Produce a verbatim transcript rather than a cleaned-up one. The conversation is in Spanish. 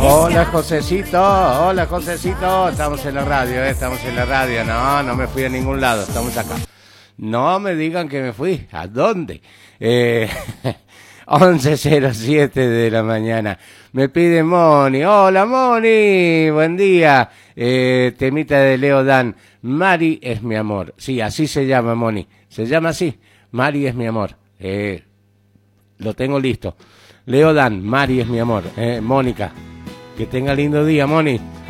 Hola Josecito, hola Josecito, estamos en la radio, eh, estamos en la radio, no, no me fui a ningún lado, estamos acá. No me digan que me fui, ¿a dónde? Eh, once cero siete de la mañana, me pide Moni, hola Moni, buen día, eh, temita de Leo Dan, Mari es mi amor, sí, así se llama Moni, se llama así, Mari es mi amor, eh, lo tengo listo. Leo Dan, Mari es mi amor, eh, Mónica. Que tenga lindo día, Moni.